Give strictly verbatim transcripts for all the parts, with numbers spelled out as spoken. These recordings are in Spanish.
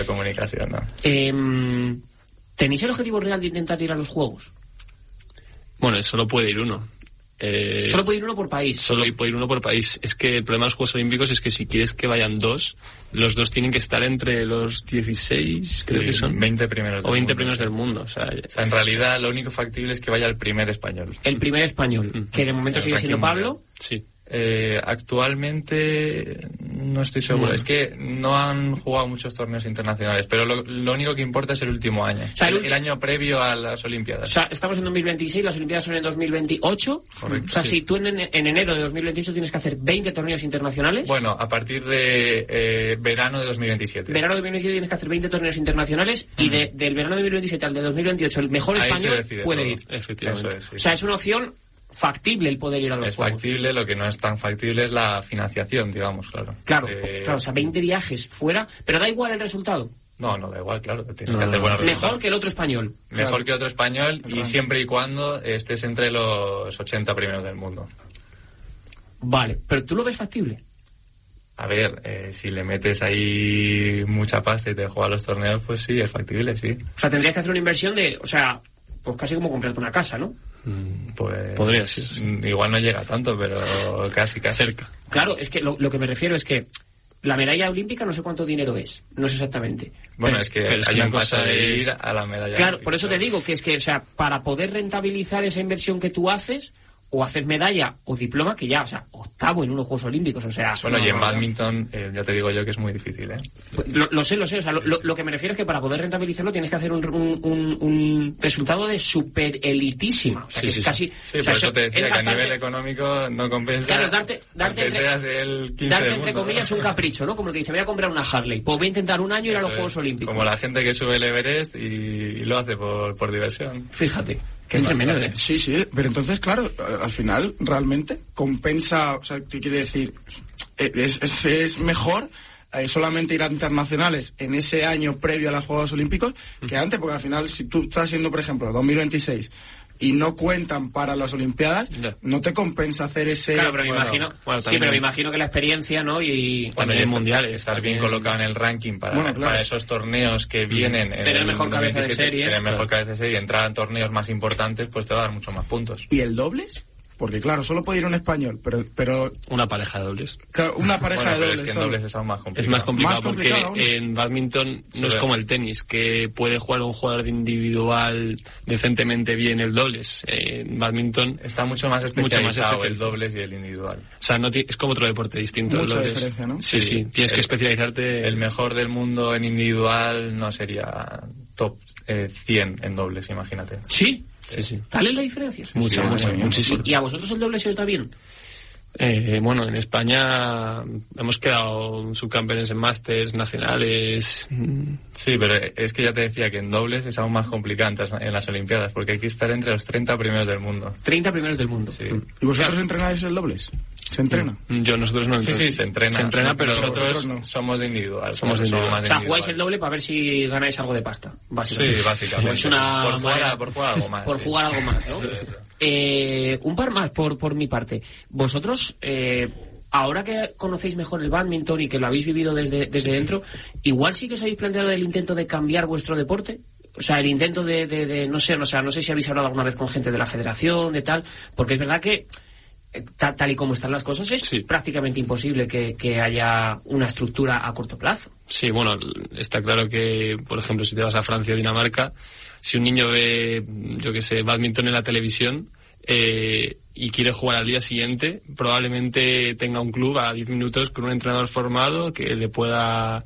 de comunicación, ¿no? Eh, ¿Tenéis el objetivo real de intentar ir a los Juegos? Bueno, solo puede ir uno. Eh, solo puede ir uno por país. Solo puede ir uno por país. Es que el problema de los Juegos Olímpicos es que si quieres que vayan dos, los dos tienen que estar entre los dieciséis, creo sí, que son. veinte primeros del o veinte mundo, primeros sí. del mundo. O sea, o sea, en realidad lo único factible es que vaya el primer español. El primer español, mm. que de momento el sigue siendo Pablo. Mundial. Sí. Eh, actualmente no estoy seguro, bueno. Es que no han jugado muchos torneos internacionales, pero lo, lo único que importa es el último año, o sea, el, el, el año previo a las Olimpiadas. O sea, estamos en dos mil veintiséis, las Olimpiadas son en dos mil veintiocho. Correcto. O sea, sí. Si tú en, en enero de dos mil veintiocho tienes que hacer veinte torneos internacionales. Bueno, a partir de eh, verano de dos mil veintisiete. Verano de dos mil veintisiete tienes que hacer veinte torneos internacionales uh-huh. y de, del verano de dos mil veintisiete al de dos mil veintiocho el mejor Ahí español puede todo. ir. Efectivamente. Eso es, sí. O sea, es una opción factible el poder ir a los es Juegos. Es factible, lo que no es tan factible es la financiación, digamos, claro. Claro, eh... claro, o sea, veinte viajes fuera, pero da igual el resultado. No, no da igual, claro, tienes no, que hacer buenos resultados. Mejor que el otro español. Mejor claro. que otro español y siempre y cuando estés entre los ochenta primeros del mundo. Vale, pero ¿tú lo ves factible? A ver, eh, si le metes ahí mucha pasta y te juegas los torneos, pues sí, es factible, sí. O sea, tendrías que hacer una inversión de, o sea, pues casi como comprarte una casa, ¿no? Pues podría ser, sí. Igual no llega tanto, pero casi, casi. Cerca. Claro, es que lo, lo que me refiero es que la medalla olímpica no sé cuánto dinero es, no sé exactamente. Bueno, pero, es que pero hay una un paso cosa de es... ir a la medalla Claro, olímpica, por eso claro. te digo que es que, o sea, para poder rentabilizar esa inversión que tú haces, o haces medalla o diploma, que ya, o sea, octavo en unos Juegos Olímpicos, o sea... Bueno, no, y en no, badminton, eh, ya te digo yo que es muy difícil, ¿eh? Lo, lo sé, lo sé, o sea, lo, lo, lo que me refiero es que para poder rentabilizarlo tienes que hacer un, un, un, un resultado de super elitísima, o sea, sí, que sí, es casi... Sí, o sea, por eso te decía que bastante, a nivel económico no compensa, claro, darte, darte aunque entre, seas el quince darte del entre mundo, comillas ¿no? un capricho, ¿no? Como el que dice, voy a comprar una Harley, pues voy a intentar un año ir eso a los Juegos es, Olímpicos. Como la gente que sube el Everest y, y lo hace por, por diversión. Fíjate. Que es tremendo, ¿eh? Sí, sí, pero entonces, claro, al final, realmente compensa, o sea, ¿qué quiere decir? Es, es, es mejor eh, solamente ir a internacionales en ese año previo a los Juegos Olímpicos que antes, porque al final, si tú estás haciendo, por ejemplo, dos mil veintiséis y no cuentan para las Olimpiadas, no, no te compensa hacer ese... Claro, pero me bueno, imagino, bueno, sí, pero me imagino que la experiencia, ¿no? Y también en mundiales, estar también... bien colocado en el ranking para, bueno, claro. para esos torneos que vienen... Mm. Tener mejor cabeza de serie. Tener mejor cabeza de serie y entrar en torneos más importantes, pues te va a dar mucho más puntos. ¿Y el dobles? Porque claro, solo puede ir un español, pero... pero una pareja de dobles. Claro, una pareja bueno, de pero dobles. es que en solo. dobles es aún más complicado. Es más complicado, más complicado porque aún. en badminton Sí, no es como el tenis, que puede jugar un jugador individual decentemente bien el dobles. En badminton está mucho más especializado mucho más especial. el dobles y el individual. O sea, no t- es como otro deporte distinto. Mucha el dobles. diferencia, ¿no? Sí, sí, tienes el, que especializarte. El mejor del mundo en individual no sería top eh, cien en dobles, imagínate. ¿Sí? Sí, sí. ¿Tal es la diferencia? Mucha, sí, mucha, sí, muchísimo. ¿Y a vosotros el doble se os da bien? Eh, bueno, en España hemos quedado subcampeones en másters nacionales. Sí, pero es que ya te decía que en dobles es aún más complicado en las Olimpiadas, porque hay que estar entre los treinta primeros del mundo. treinta primeros del mundo. Sí. ¿Y vosotros entrenáis el dobles? ¿Se entrena? Yo, nosotros no. Sí, sí, se entrena. Se entrena, pero nosotros no. somos de individual. Somos de individual. más O sea, individual. jugáis el doble para ver si ganáis algo de pasta, básicamente. Sí, básicamente. Es una por, jugar, manera- por jugar algo más. Por sí. jugar algo más, ¿no? Sí, sí. Eh, un par más por, por mi parte. Vosotros, eh, ahora que conocéis mejor el badminton y que lo habéis vivido desde, desde sí. dentro, igual sí que os habéis planteado el intento de cambiar vuestro deporte. O sea, el intento de, de, de no sé, o sea, no sé si habéis hablado alguna vez con gente de la federación, de tal, porque es verdad que tal, tal y como están las cosas es sí. prácticamente imposible que, que haya una estructura a corto plazo. Sí, bueno, está claro que, por ejemplo, si te vas a Francia o Dinamarca, si un niño ve, yo qué sé, badminton en la televisión eh, y quiere jugar al día siguiente, probablemente tenga un club a diez minutos con un entrenador formado que le pueda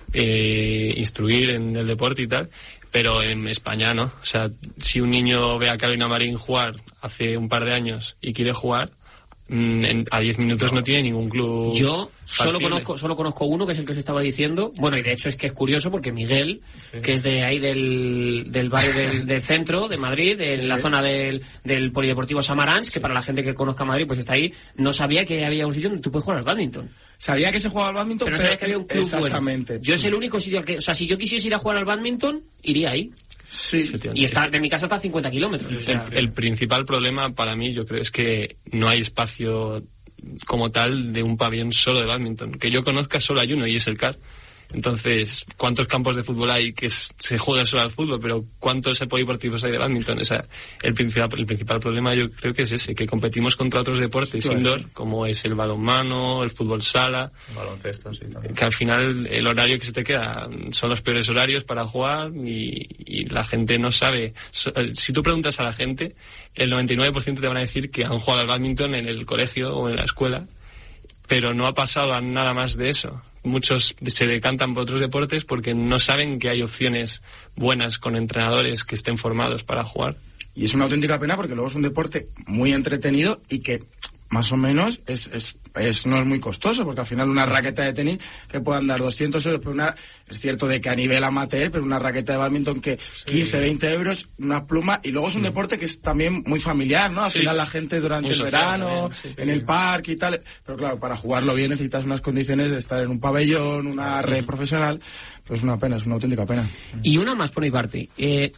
eh, instruir en el deporte y tal. Pero en España no. O sea, si un niño ve a Carolina Marín jugar hace un par de años y quiere jugar, en, a diez minutos no. no tiene ningún club. Yo solo factible. conozco solo conozco uno, que es el que os estaba diciendo. Bueno, y de hecho es que es curioso porque Miguel, sí. que es de ahí del, del barrio del, del centro de Madrid, en sí. la zona del, del Polideportivo Samarans, que para la gente que conozca Madrid pues está ahí, no sabía que había un sitio donde tú puedes jugar al badminton. Sabía que se jugaba al badminton, pero no sabía que había un club exactamente. Bueno. Yo es el único sitio al que, o sea, si yo quisiese ir a jugar al badminton, iría ahí. Sí. Y está, de mi casa está a cincuenta kilómetros. Sí, o sea. el, el principal problema para mí, yo creo, es que no hay espacio como tal de un pabellón solo de badminton. Que yo conozca, solo hay uno y es el C A R. Entonces, ¿cuántos campos de fútbol hay que se juega solo al fútbol? Pero ¿cuántos polideportivos hay de bádminton? O sea, el principal, el principal problema yo creo que es ese, que competimos contra otros deportes sí, indoor, sí. como es el balonmano, el fútbol sala. El baloncesto, sí, también. Que al final el horario que se te queda son los peores horarios para jugar y, y la gente no sabe. Si tú preguntas a la gente, el noventa y nueve por ciento te van a decir que han jugado al bádminton en el colegio o en la escuela, pero no ha pasado a nada más de eso. Muchos se decantan por otros deportes porque no saben que hay opciones buenas con entrenadores que estén formados para jugar. Y es una auténtica pena porque luego es un deporte muy entretenido y que más o menos es, es, es no es muy costoso, porque al final una raqueta de tenis que puedan dar doscientos euros, pero una, es cierto de que a nivel amateur, pero una raqueta de bádminton que quince, veinte euros, una pluma, y luego es un deporte que es también muy familiar, ¿no? Al sí. final la gente durante muy el social, verano, sí, sí. en el parque y tal, pero claro, para jugarlo bien necesitas unas condiciones de estar en un pabellón, una red profesional, pues es una pena, es una auténtica pena. Y una más por mi parte, eh...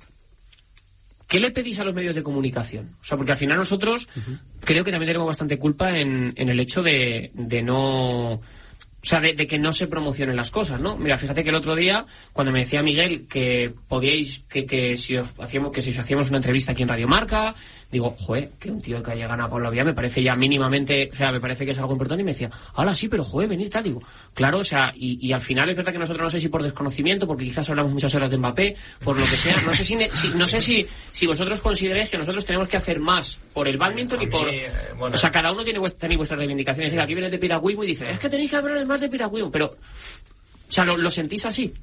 ¿qué le pedís a los medios de comunicación? O sea, porque al final nosotros uh-huh. creo que también tenemos bastante culpa en, en el hecho de, de no... O sea, de, de que no se promocionen las cosas, ¿no? Mira, fíjate que el otro día, cuando me decía Miguel que podíais, que, que si os hacíamos, que si os hacíamos una entrevista aquí en Radio Marca, digo, joder, que un tío que haya ganado Pablo Vía me parece ya mínimamente, o sea, me parece que es algo importante, y me decía, ahora sí, pero joder, venid tal, digo, claro, o sea, y, y al final es verdad que nosotros no sé si por desconocimiento, porque quizás hablamos muchas horas de Mbappé, por lo que sea, no sé si, si no sé si, si vosotros consideráis que nosotros tenemos que hacer más por el bádminton y por, eh, bueno, o sea, cada uno tiene vuestra, tenéis vuestras reivindicaciones, y aquí viene de piragüismo y dice, es que tenéis que hablar más de piragüismo, pero, o sea, ¿lo, lo sentís así?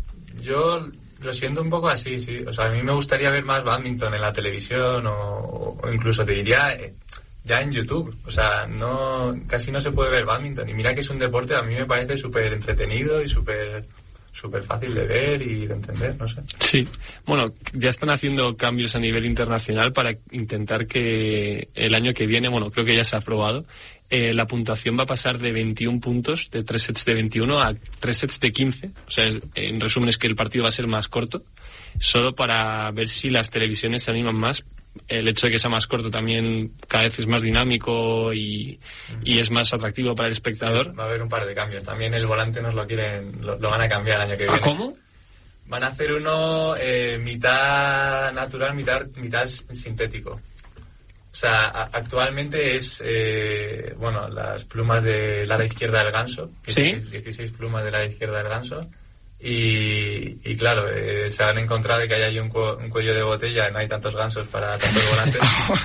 Yo lo siento un poco así, sí. O sea, a mí me gustaría ver más bádminton en la televisión o, o incluso te diría eh, ya en YouTube. O sea, no casi no se puede ver bádminton. Y mira que es un deporte, a mí me parece súper entretenido y súper súper fácil de ver y de entender, no sé. Sí, bueno, ya están haciendo cambios a nivel internacional para intentar que el año que viene, bueno, creo que ya se ha aprobado, eh, la puntuación va a pasar de veintiún puntos, de tres sets de veintiuno a tres sets de quince. O sea, es, en resumen es que el partido va a ser más corto, solo para ver si las televisiones se animan más. El hecho de que sea más corto también cada vez es más dinámico y, y es más atractivo para el espectador. Sí, va a haber un par de cambios. También el volante nos lo quieren, lo, lo van a cambiar el año que viene. ¿Cómo? Van a hacer uno eh, mitad natural, mitad, mitad sintético. O sea, a, actualmente es, eh, bueno, las plumas del ala izquierda del ganso. ¿Sí? dieciséis plumas del ala izquierda del ganso. Y, y claro, eh, se han encontrado de que hay ahí un, cu- un cuello de botella, no hay tantos gansos para tantos volantes,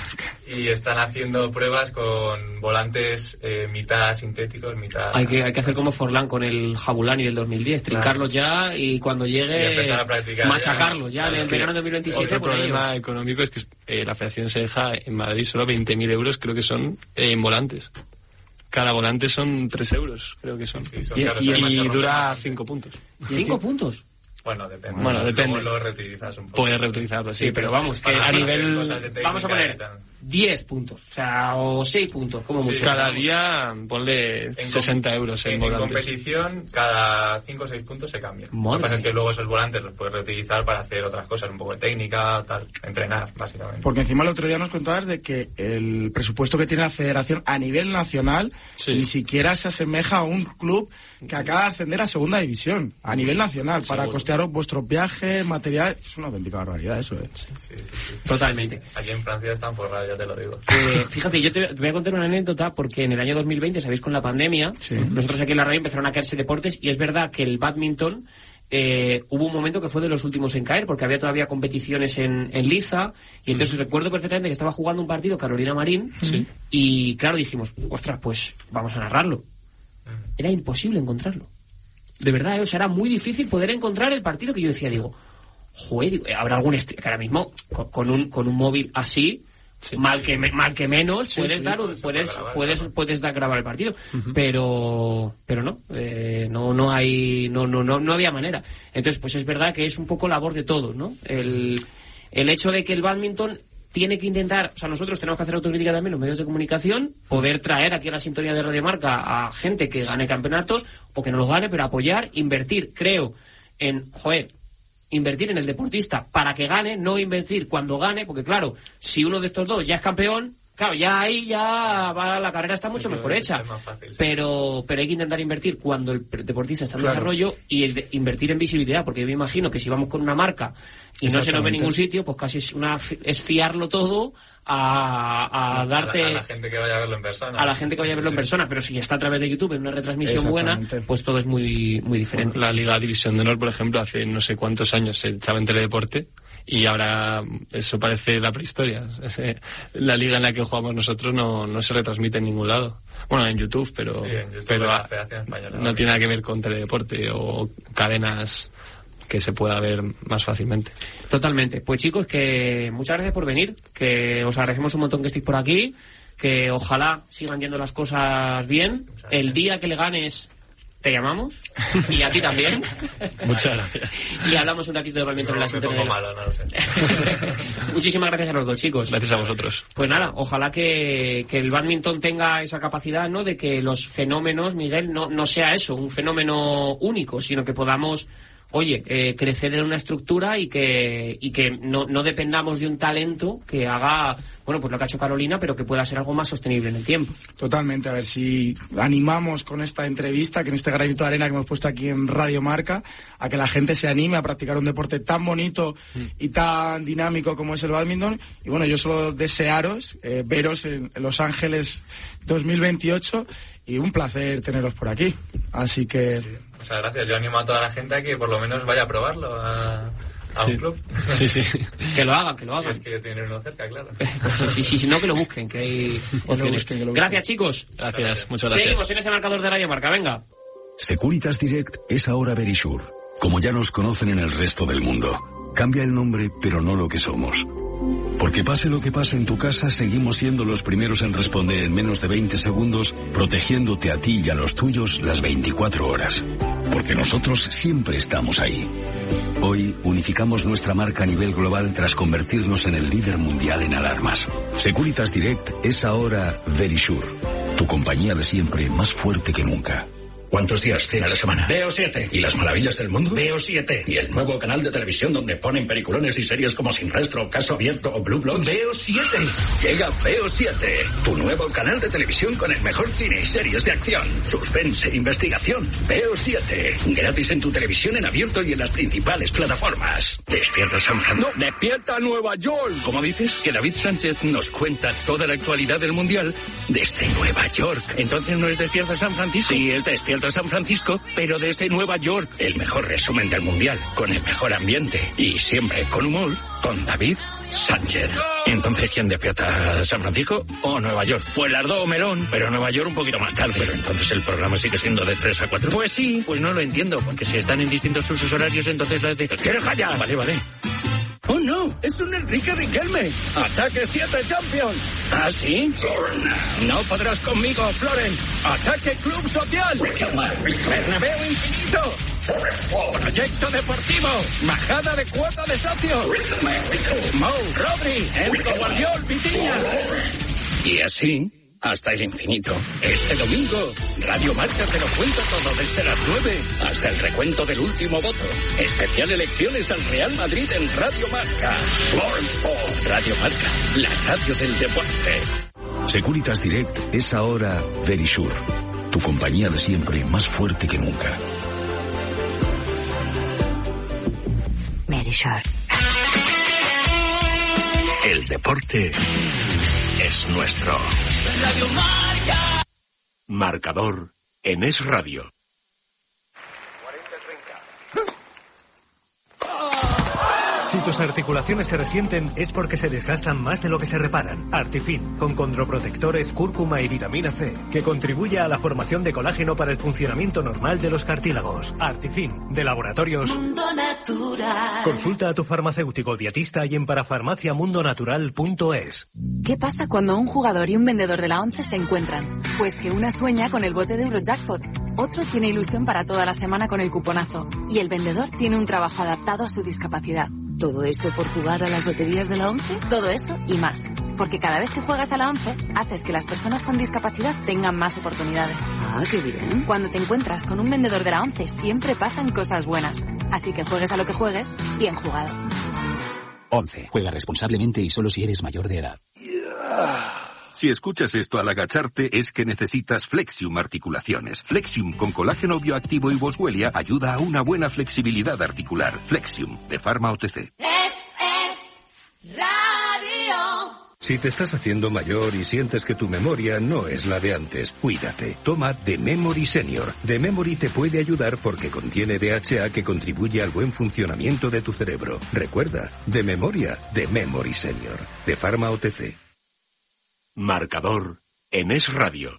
y están haciendo pruebas con volantes eh, mitad sintéticos, mitad... Hay que, hay que hacer como Forlán con el Jabulani del dos mil diez, trincarlos ya y cuando llegue y a practicar, machacarlos ya, ya en el verano de dos mil veintisiete. Otro problema económico es que eh, la federación se deja en Madrid solo veinte mil euros, creo que son, eh, en volantes. Cada volante son tres euros, creo que son. Sí, son y, caros, y, y dura cinco puntos. ¿Cinco puntos? Bueno, depende. Bueno, depende. Luego lo reutilizas un poco. Puedes reutilizarlo, sí, sí, pero vamos, que a nivel... Vamos a poner diez puntos, o sea, o seis puntos, como mucho. Sí, cada día ponle en sesenta euros en, en volantes. En competición, cada cinco o seis puntos se cambia. Madre Lo que pasa mía. es que luego esos volantes los puedes reutilizar para hacer otras cosas, un poco de técnica, tal, entrenar, básicamente. Porque encima el otro día nos contabas de que el presupuesto que tiene la federación a nivel nacional sí. ni siquiera se asemeja a un club que acaba de ascender a segunda división, a nivel nacional, para sí, costearos vuestros viajes, material. Es una auténtica barbaridad eso, ¿eh? Sí, sí, sí, sí. Totalmente. Aquí en Francia están forrados, ya te lo digo. Eh, fíjate, yo te, te voy a contar una anécdota porque en el año dos mil veinte, sabéis, con la pandemia, sí. nosotros aquí en la radio empezaron a caerse deportes y es verdad que el bádminton eh, hubo un momento que fue de los últimos en caer porque había todavía competiciones en, en liza y entonces mm. recuerdo perfectamente que estaba jugando un partido Carolina Marín sí. y claro dijimos, ostras, pues vamos a narrarlo. Era imposible encontrarlo. De verdad, ¿eh? O sea, era muy difícil poder encontrar el partido que yo decía, digo, joder, digo, habrá algún est- que ahora mismo con, con un con un móvil así, sí, mal que me, mal que menos, sí, puedes sí, dar un, puedes grabar, puedes claro. puedes dar grabar el partido, uh-huh. pero pero no, eh, no no hay no no no no había manera. Entonces, pues es verdad que es un poco labor de todos, ¿no? El el hecho de que el bádminton tiene que intentar, o sea, nosotros tenemos que hacer autocrítica también los medios de comunicación, poder traer aquí a la sintonía de Radio Marca a gente que gane campeonatos o que no los gane, pero apoyar, invertir, creo, en, joder, invertir en el deportista para que gane, no invertir cuando gane, porque claro, si uno de estos dos ya es campeón, Claro, ya ahí ya va, la carrera está mucho Sí, mejor hecha. es más fácil, sí. Pero pero hay que intentar invertir cuando el deportista está en Claro. desarrollo y el de- invertir en visibilidad, porque yo me imagino que si vamos con una marca y no se nos ve en Exactamente. ningún sitio, pues casi es, una, es fiarlo todo a, a darte... A la, a la gente que vaya a verlo en persona. a la gente que vaya a verlo en persona, pero si está a través de YouTube en una retransmisión buena, Exactamente. pues todo es muy muy diferente. La Liga División de Honor, por ejemplo, hace no sé cuántos años se echaba en Teledeporte y ahora eso parece la prehistoria. Ese- la liga en la que jugamos nosotros no, no se retransmite en ningún lado. Bueno, en YouTube, pero, Sí, en YouTube pero de la a- Federación Española. no tiene nada que ver con Teledeporte o cadenas que se pueda ver más fácilmente. Totalmente. Pues chicos, que muchas gracias por venir, que os agradecemos un montón que estéis por aquí, que ojalá sigan yendo las cosas bien. El día que le ganes, te llamamos, y a ti también. Muchas gracias. Y hablamos un ratito de badminton en la me sintonía pongo de la- malo, no lo sé. Muchísimas gracias a los dos, chicos. Gracias a vosotros. Pues nada, ojalá que, que el badminton tenga esa capacidad, ¿no? De que los fenómenos, Miguel, no, no sea eso, un fenómeno único, sino que podamos, oye, eh, crecer en una estructura y que, y que no, no dependamos de un talento que haga, bueno, pues lo que ha hecho Carolina, pero que pueda ser algo más sostenible en el tiempo. Totalmente, a ver si animamos con esta entrevista, que en este granito de arena que hemos puesto aquí en Radio Marca, a que la gente se anime a practicar un deporte tan bonito y tan dinámico como es el bádminton. Y bueno, yo solo desearos eh, veros en, en Los Ángeles dos mil veintiocho y un placer teneros por aquí. Así que... Sí. Muchas gracias. Yo animo a toda la gente a que por lo menos vaya a probarlo a, a Sí. un club. Sí, sí. Que lo hagan, que lo Si hagan. es que tienen uno cerca, claro. Pues sí, sí, sí, no, que lo busquen, que hay opciones. busquen, que lo busquen. Gracias, chicos. Gracias, muchas gracias. Seguimos en este marcador de Radio Marca, venga. Securitas Direct es ahora Verisure, como ya nos conocen en el resto del mundo. Cambia el nombre, pero no lo que somos. Porque pase lo que pase en tu casa, seguimos siendo los primeros en responder en menos de veinte segundos, protegiéndote a ti y a los tuyos las veinticuatro horas. Porque nosotros siempre estamos ahí. Hoy unificamos nuestra marca a nivel global tras convertirnos en el líder mundial en alarmas. Securitas Direct es ahora Verisure, tu compañía de siempre más fuerte que nunca. ¿Cuántos días tiene la semana? Veo siete. ¿Y las maravillas del mundo? Veo siete. ¿Y el nuevo canal de televisión donde ponen peliculones y series como Sin Rastro, Caso Abierto o Blue Bloods? Veo siete. Llega Veo siete. Tu nuevo canal de televisión con el mejor cine y series de acción, suspense, investigación. Veo siete. Gratis en tu televisión en abierto y en las principales plataformas. Despierta San Francisco. No, despierta Nueva York. ¿Cómo dices? Que David Sánchez nos cuenta toda la actualidad del Mundial desde Nueva York. Entonces no es Despierta San Francisco. Sí, es Despierta San Francisco, pero desde Nueva York. El mejor resumen del Mundial, con el mejor ambiente y siempre con humor, con David Sánchez. Entonces, ¿quién despierta? ¿San Francisco o Nueva York? Pues las dos, melón, pero Nueva York un poquito más tarde. Pero entonces el programa sigue siendo de tres a cuatro. Pues sí, pues no lo entiendo, porque si están en distintos usos horarios, entonces las de... ¿Quieres callar? Vale, vale. ¡Oh, no! ¡Es un Enrique Riquelme! ¡Ataque siete Champions! ¿Ah, sí? No podrás conmigo, Floren. ¡Ataque Club Social! ¡Bernabéu Infinito! ¡Proyecto Deportivo! ¡Majada de cuota de socios! ¡Mou, Rodri! ¡Enzo Guardiol, Vitiña! Y así... hasta el infinito. Este domingo, Radio Marca te lo cuenta todo desde las nueve hasta el recuento del último voto. Especial elecciones al Real Madrid en Radio Marca. Radio Marca, la radio del deporte. Securitas Direct es ahora Verisure, tu compañía de siempre más fuerte que nunca. Verisure. El deporte es nuestro. Radio Marca. Marcador en Es Radio. Si tus articulaciones se resienten es porque se desgastan más de lo que se reparan. Artifin, con condroprotectores, cúrcuma y vitamina C, que contribuye a la formación de colágeno para el funcionamiento normal de los cartílagos. Artifin, de Laboratorios Mundo Natural. Consulta a tu farmacéutico dietista y en parafarmacia mundo natural punto es. ¿Qué pasa cuando un jugador y un vendedor de la ONCE se encuentran? Pues que una sueña con el bote de Eurojackpot, otro tiene ilusión para toda la semana con el cuponazo y el vendedor tiene un trabajo adaptado a su discapacidad. ¿Todo eso por jugar a las loterías de la ONCE? Todo eso y más. Porque cada vez que juegas a la ONCE, haces que las personas con discapacidad tengan más oportunidades. Ah, qué bien. Cuando te encuentras con un vendedor de la ONCE, siempre pasan cosas buenas. Así que juegues a lo que juegues, bien jugado. ONCE. Juega responsablemente y solo si eres mayor de edad. Si escuchas esto al agacharte es que necesitas Flexium Articulaciones. Flexium con colágeno bioactivo y boswellia ayuda a una buena flexibilidad articular. Flexium, de Pharma O T C. Es, es radio. Si te estás haciendo mayor y sientes que tu memoria no es la de antes, cuídate. Toma The Memory Senior. The Memory te puede ayudar porque contiene D H A que contribuye al buen funcionamiento de tu cerebro. Recuerda, de memoria, The Memory Senior. De Pharma O T C. Marcador en Es Radio.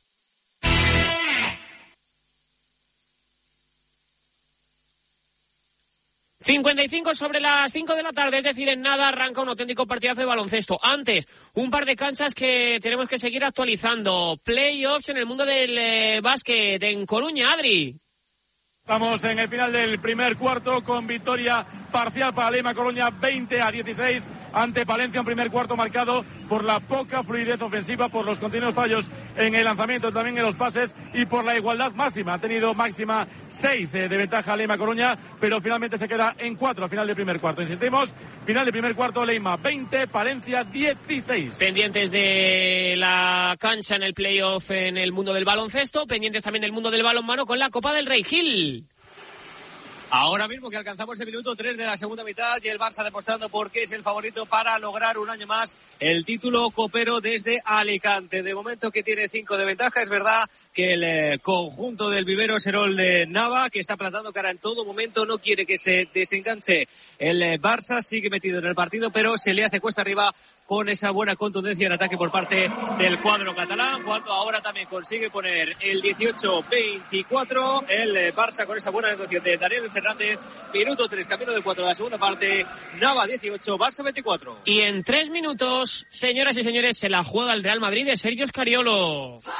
cincuenta y cinco sobre las cinco de la tarde, es decir, en nada arranca un auténtico partidazo de baloncesto. Antes, un par de canchas que tenemos que seguir actualizando. Playoffs en el mundo del eh, básquet en Coruña, Adri. Estamos en el final del primer cuarto con victoria parcial para Lema Coruña, veinte a dieciséis ante Palencia, un primer cuarto marcado por la poca fluidez ofensiva, por los continuos fallos en el lanzamiento, también en los pases y por la igualdad máxima. Ha tenido máxima seis eh, de ventaja Lema Coruña, pero finalmente se queda en cuatro al final del primer cuarto. Insistimos, final del primer cuarto, Lema veinte, Palencia dieciséis. Pendientes de la cancha en el playoff en el mundo del baloncesto, pendientes también del mundo del balonmano con la Copa del Rey. Gil. Ahora mismo que alcanzamos el minuto tres de la segunda mitad y el Barça demostrando por qué es el favorito para lograr un año más el título copero desde Alicante. De momento que tiene cinco de ventaja, es verdad que el eh, conjunto del vivero Serol de Nava, que está plantando cara en todo momento, no quiere que se desenganche el eh, Barça, sigue metido en el partido, pero se le hace cuesta arriba con esa buena contundencia en ataque por parte del cuadro catalán, cuando ahora también consigue poner el dieciocho veinticuatro, el eh, Barça con esa buena anotación de Daniel Fernández, minuto tres, camino de cuatro de la segunda parte, Nava dieciocho, Barça veinticuatro. Y en tres minutos, señoras y señores, se la juega el Real Madrid de Sergio Scariolo.